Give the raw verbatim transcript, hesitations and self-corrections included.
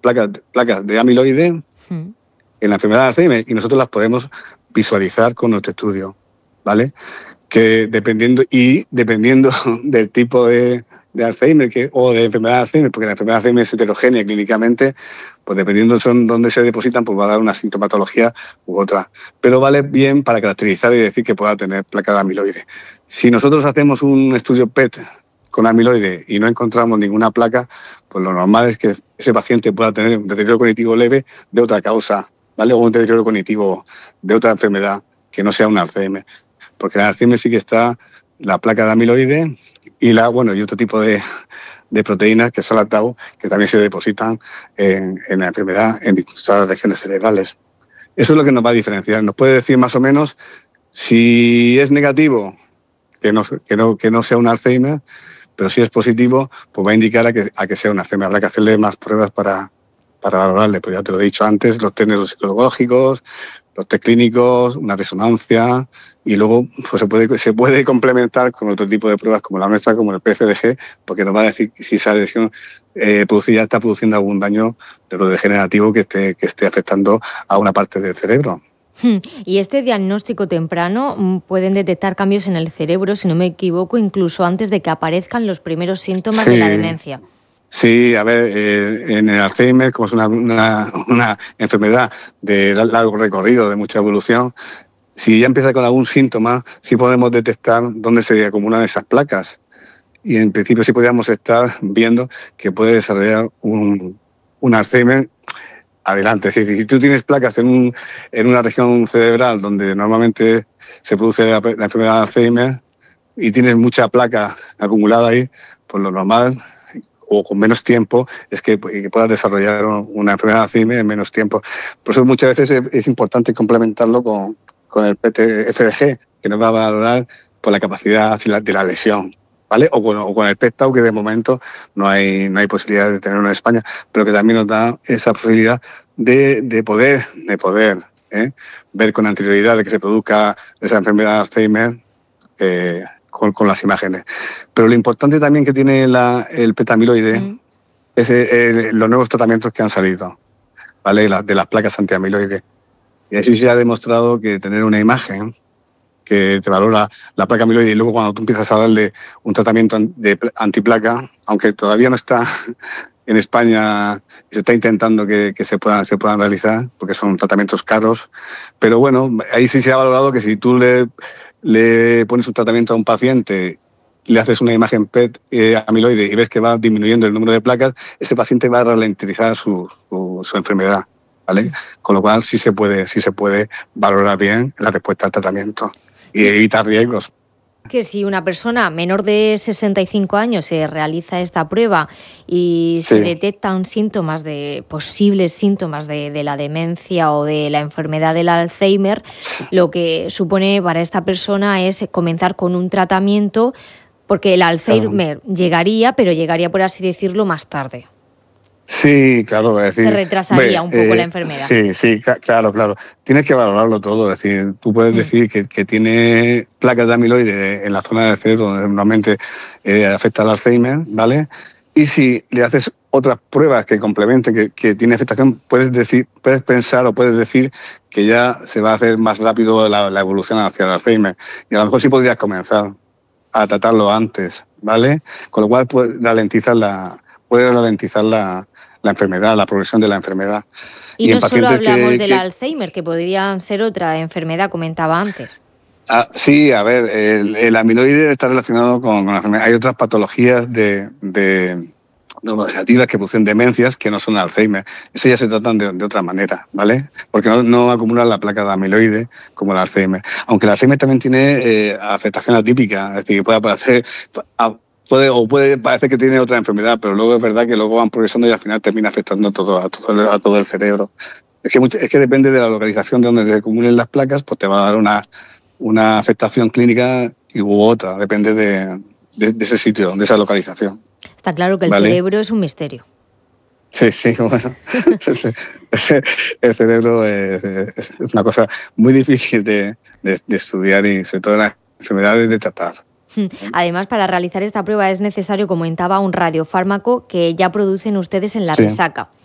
placas, placas de amiloide mm. en la enfermedad de Alzheimer y nosotros las podemos visualizar con nuestro estudio, ¿vale? Que dependiendo y dependiendo del tipo de, de Alzheimer que, o de enfermedad de Alzheimer, porque la enfermedad de Alzheimer es heterogénea clínicamente, pues dependiendo de dónde se depositan, pues va a dar una sintomatología u otra. Pero vale bien para caracterizar y decir que pueda tener placa de amiloide. Si nosotros hacemos un estudio P E T con amiloide y no encontramos ninguna placa, pues lo normal es que ese paciente pueda tener un deterioro cognitivo leve de otra causa, ¿vale? O un deterioro cognitivo de otra enfermedad que no sea un Alzheimer. Porque en el Alzheimer sí que está la placa de amiloide y la bueno y otro tipo de, de proteínas que son las tau, que también se depositan en, en la enfermedad en distintas regiones cerebrales. Eso es lo que nos va a diferenciar. Nos puede decir más o menos si es negativo, que no, que no, que no sea un Alzheimer, pero si es positivo, pues va a indicar a que, a que sea un Alzheimer. Habrá que hacerle más pruebas para, para valorarle. Pues ya te lo he dicho antes, los test psicológicos, los test clínicos, una resonancia, y luego pues se puede se puede complementar con otro tipo de pruebas como la nuestra, como el P F D G, porque nos va a decir si esa lesión eh, produce, ya está produciendo algún daño neurodegenerativo que esté, que esté afectando a una parte del cerebro. Y este diagnóstico temprano pueden detectar cambios en el cerebro, si no me equivoco, incluso antes de que aparezcan los primeros síntomas sí. de la demencia. Sí, a ver, eh, en el Alzheimer, como es una, una, una enfermedad de largo recorrido, de mucha evolución, si ya empieza con algún síntoma, sí podemos detectar dónde se acumulan esas placas. Y en principio sí podríamos estar viendo que puede desarrollar un, un Alzheimer adelante. Es decir, si tú tienes placas en, un, en una región cerebral donde normalmente se produce la, la enfermedad de Alzheimer y tienes mucha placa acumulada ahí, pues lo normal o con menos tiempo es que, que puedas desarrollar una enfermedad de Alzheimer en menos tiempo. Por eso muchas veces es, es importante complementarlo con, con el P T F D G, que nos va a valorar por la capacidad de la lesión, ¿vale? O con, o con el P E T Tau, que de momento no hay, no hay posibilidad de tenerlo en España, pero que también nos da esa posibilidad de, de poder, de poder ¿eh? ver con anterioridad de que se produzca esa enfermedad de Alzheimer eh, con, con las imágenes. Pero lo importante también que tiene la, el P E T amiloide mm. es eh, los nuevos tratamientos que han salido, ¿vale? La, de las placas antiamiloide. Y así se ha demostrado que tener una imagen que te valora la placa amiloide y luego cuando tú empiezas a darle un tratamiento de antiplaca, aunque todavía no está en España, se está intentando que, que se, puedan, se puedan realizar, porque son tratamientos caros, pero bueno, ahí sí se ha valorado que si tú le, le pones un tratamiento a un paciente, le haces una imagen P E T eh, amiloide y ves que va disminuyendo el número de placas, ese paciente va a ralentizar su, su, su enfermedad, ¿vale? Con lo cual sí se puede, sí se puede valorar bien la respuesta al tratamiento y evitar riesgos. Que si una persona menor de sesenta y cinco años se realiza esta prueba y sí. se detectan síntomas de posibles síntomas de, de la demencia o de la enfermedad del Alzheimer, sí. lo que supone para esta persona es comenzar con un tratamiento, porque el Alzheimer claro. llegaría, pero llegaría, por así decirlo, más tarde. Sí, claro, es decir... Se retrasaría ve, un poco eh, la enfermedad. Sí, sí, claro, claro. Tienes que valorarlo todo, es decir, tú puedes mm. decir que, que tiene placas de amiloide en la zona del cerebro donde normalmente eh, afecta al Alzheimer, ¿vale? Y si le haces otras pruebas que complementen, que, que tiene afectación, puedes decir, puedes pensar o puedes decir que ya se va a hacer más rápido la, la evolución hacia el Alzheimer. Y a lo mejor sí podrías comenzar a tratarlo antes, ¿vale? Con lo cual puedes ralentizar la... puede ralentizar la, la enfermedad, la progresión de la enfermedad. Y, y no solo hablamos que, del que, Alzheimer, que podrían ser otra enfermedad, comentaba antes. Ah, sí, a ver, el, el amiloide está relacionado con, con la enfermedad. Hay otras patologías de, de neurodegenerativas que producen demencias que no son Alzheimer. Eso ya se tratan de, de otra manera, ¿vale? Porque no, no acumulan la placa de amiloide como el Alzheimer. Aunque el Alzheimer también tiene eh, afectación atípica, es decir, que puede aparecer... A, Puede, o puede parecer que tiene otra enfermedad, pero luego es verdad que luego van progresando y al final termina afectando todo, a, todo, a todo el cerebro. Es que, mucho, es que depende de la localización de donde se acumulen las placas, pues te va a dar una, una afectación clínica u otra, depende de, de, de ese sitio, de esa localización. Está claro que el ¿vale? cerebro es un misterio. Sí, sí, bueno, el cerebro es, es una cosa muy difícil de, de, de estudiar y sobre todo en las enfermedades de tratar. Además, para realizar esta prueba es necesario, comentaba, un radiofármaco que ya producen ustedes en la sí. resaca.